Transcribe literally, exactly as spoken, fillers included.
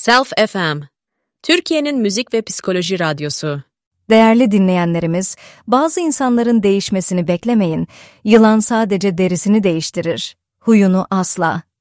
Self F M, Türkiye'nin müzik ve psikoloji radyosu. Değerli dinleyenlerimiz, bazı insanların değişmesini beklemeyin. Yılan sadece derisini değiştirir, huyunu asla.